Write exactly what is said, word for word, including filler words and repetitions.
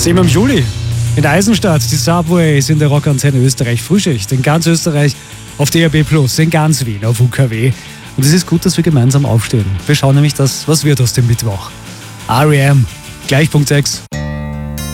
Sind wir im Juli in Eisenstadt, die Subway ist in der Rockantenne Österreich Frühschicht, in ganz Österreich auf D A B plus, in ganz Wien auf U K W. Und es ist gut, dass wir gemeinsam aufstehen. Wir schauen nämlich, das, was wird aus dem Mittwoch. R E M, gleich Punkt sechs.